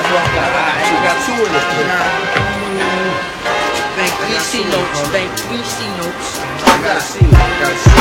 You got two of them. Bank EC notes. Bank EC notes. I gotta see it.